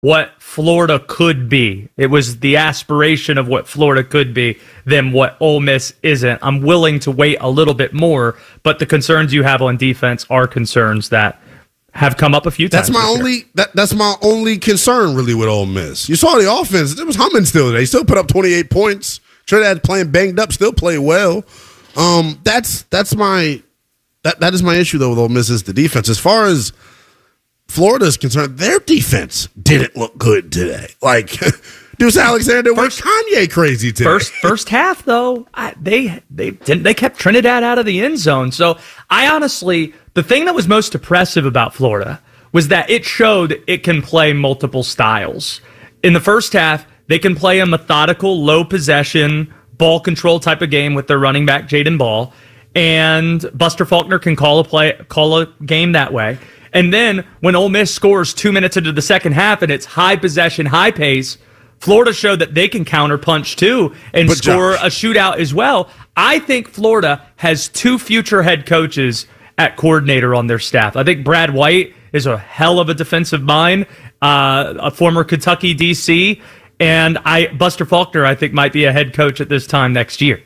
what Florida could be. It was the aspiration of what Florida could be than what Ole Miss isn't. I'm willing to wait a little bit more, but the concerns you have on defense are concerns that have come up a few times. That's my only concern really with Ole Miss. You saw the offense; it was humming still today. Still put up 28 points. Trinidad playing banged up, still play well. That is my issue though with Ole Miss is the defense. As far as Florida is concerned, their defense didn't look good today. Like Deuce Alexander went Kanye crazy today. First half though, they kept Trinidad out of the end zone. So I honestly, the thing that was most impressive about Florida was that it showed it can play multiple styles. In the first half, they can play a methodical, low possession, ball control type of game with their running back Jaden Ball, and Buster Faulkner can call a game that way. And then when Ole Miss scores 2 minutes into the second half and it's high possession, high pace, Florida showed that they can counterpunch too and score a shootout as well. I think Florida has 2 future head coaches at coordinator on their staff. I think Brad White is a hell of a defensive mind, a former Kentucky DC, and Buster Faulkner, I think, might be a head coach at this time next year.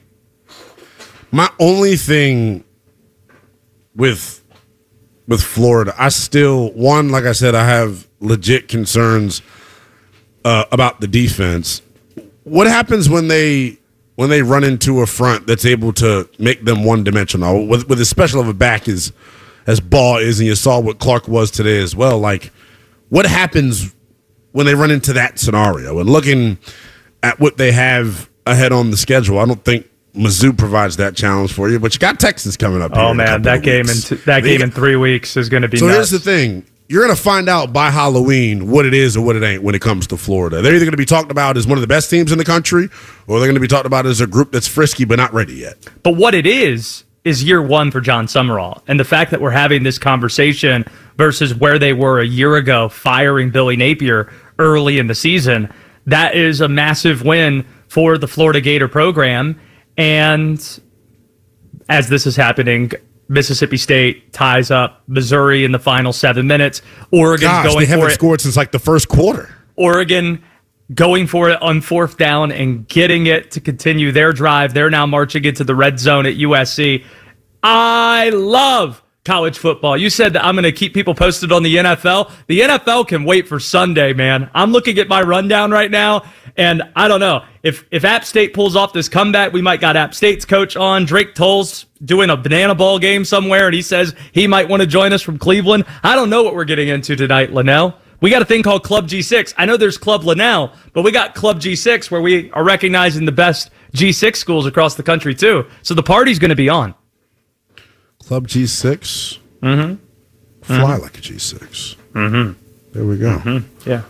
My only thing with Florida, I still, like I said, I have legit concerns about the defense. What happens when they run into a front that's able to make them one-dimensional? With as special of a back as Ball is, and you saw what Clark was today as well, like, what happens when they run into that scenario? And looking at what they have ahead on the schedule, I don't think Mizzou provides that challenge for you, but you got Texas coming up. Oh man, that game in 3 weeks is going to be. So nuts. Here's the thing: you're going to find out by Halloween what it is or what it ain't when it comes to Florida. They're either going to be talked about as one of the best teams in the country, or they're going to be talked about as a group that's frisky but not ready yet. But what it is year one for John Summerall, and the fact that we're having this conversation versus where they were a year ago, firing Billy Napier early in the season. That is a massive win for the Florida Gator program. And as this is happening, Mississippi State ties up Missouri in the final 7 minutes. Oregon's going for it. They haven't scored since like the first quarter. Oregon going for it on 4th down and getting it to continue their drive. They're now marching into the red zone at USC. I love college football. You said that I'm going to keep people posted on the NFL. The NFL can wait for Sunday, man. I'm looking at my rundown right now, and I don't know. If App State pulls off this comeback, we might got App State's coach on. Drake Toll's doing a banana ball game somewhere, and he says he might want to join us from Cleveland. I don't know what we're getting into tonight, Linnell. We got a thing called Club G6. I know there's Club Linnell, but we got Club G6 where we are recognizing the best G6 schools across the country, too. So the party's going to be on. Club G6? Mm-hmm. Fly like a G6. Mm-hmm. There we go. Mm-hmm. Yeah.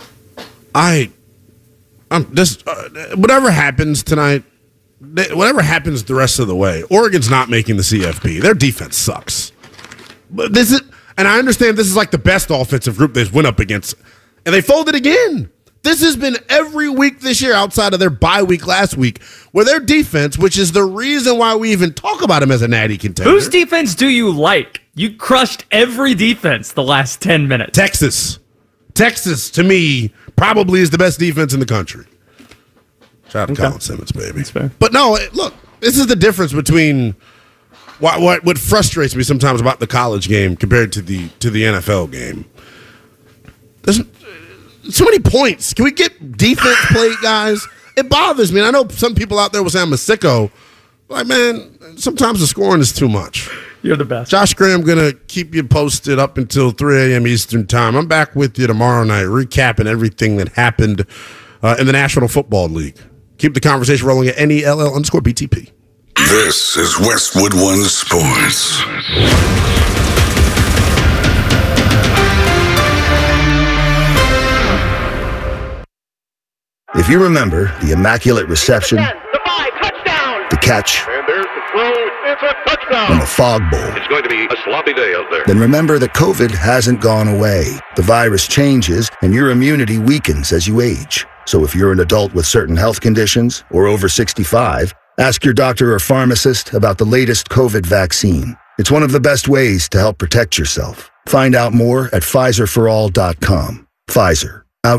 I'm just whatever happens tonight, whatever happens the rest of the way, Oregon's not making the CFP. Their defense sucks. But and I understand this is like the best offensive group they've went up against, and they folded again. This has been every week this year outside of their bye week last week, where their defense, which is the reason why we even talk about them as a natty contender. Whose defense do you like? You crushed every defense the last 10 minutes. Texas. Texas, to me, probably is the best defense in the country. Shout out to Colin Simmons, baby. That's fair. But no, look, this is the difference between what frustrates me sometimes about the college game compared to the NFL game. There's so many points. Can we get defense played, guys? It bothers me. And I know some people out there will say I'm a sicko. Like, man, sometimes the scoring is too much. You're the best. Josh Graham going to keep you posted up until 3 a.m. Eastern time. I'm back with you tomorrow night, recapping everything that happened in the National Football League. Keep the conversation rolling at NELL_BTP. This is Westwood One Sports. If you remember the Immaculate Reception, the catch, and there's the throw. It's a touchdown. and the Fog Bowl, It's going to be a sloppy day out there. then remember that COVID hasn't gone away. The virus changes, and your immunity weakens as you age. So if you're an adult with certain health conditions or over 65, ask your doctor or pharmacist about the latest COVID vaccine. It's one of the best ways to help protect yourself. Find out more at PfizerForAll.com. Pfizer.